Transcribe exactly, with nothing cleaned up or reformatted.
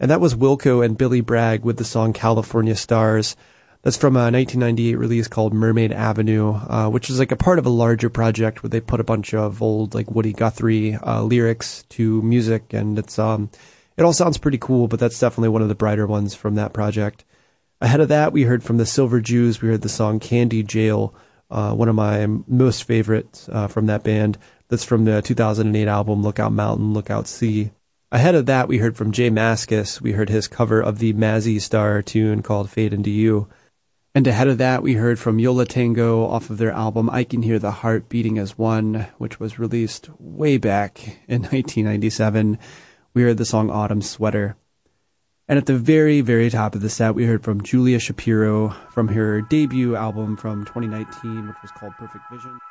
And that was Wilco and Billy Bragg with the song California Stars. That's from a nineteen ninety-eight release called Mermaid Avenue, uh, which is like a part of a larger project where they put a bunch of old like Woody Guthrie uh, lyrics to music, and it's um, it all sounds pretty cool, but that's definitely one of the brighter ones from that project. Ahead of that, we heard from the Silver Jews, we heard the song Candy Jail, uh, one of my most favorites uh, from that band. That's from the two thousand eight album Lookout Mountain, Lookout Sea. Ahead of that, we heard from Jay Mascis. We heard his cover of the Mazzy Star tune called Fade Into You. And ahead of that, we heard from Yo La Tengo off of their album I Can Hear the Heart Beating as One, which was released way back in nineteen ninety-seven. We heard the song Autumn Sweater. And at the very, very top of the set, we heard from Julia Shapiro from her debut album from twenty nineteen, which was called Perfect Vision.